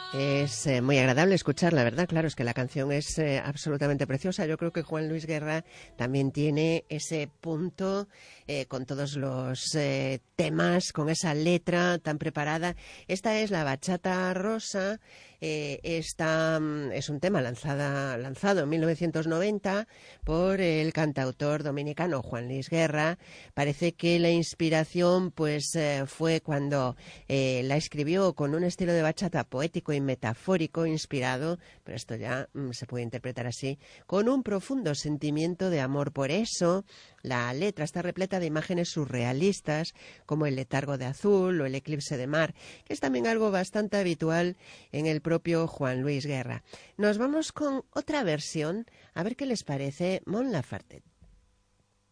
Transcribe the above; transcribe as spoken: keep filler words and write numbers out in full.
Es eh, muy agradable escuchar, la verdad, claro, es que la canción es eh, absolutamente preciosa. Yo creo que Juan Luis Guerra también tiene ese punto eh, con todos los eh, temas, con esa letra tan preparada. Esta es la Bachata Rosa. Eh, esta mm, es un tema lanzada, lanzado en mil novecientos noventa por el cantautor dominicano Juan Luis Guerra. Parece que la inspiración pues eh, fue cuando eh, la escribió con un estilo de bachata poético y metafórico inspirado, pero esto ya mm, se puede interpretar así, con un profundo sentimiento de amor. Por eso la letra está repleta de imágenes surrealistas como el letargo de azul o el eclipse de mar, que es también algo bastante habitual en el propio Juan Luis Guerra. Nos vamos con otra versión, a ver qué les parece Mon Laferte.